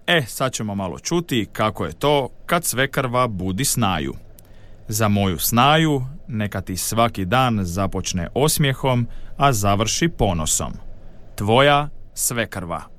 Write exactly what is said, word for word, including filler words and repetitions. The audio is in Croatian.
E, sad ćemo malo čuti kako je to kad svekrva budi snaju. Za moju snaju neka ti svaki dan započne osmijehom, a završi ponosom. Tvoja svekrva.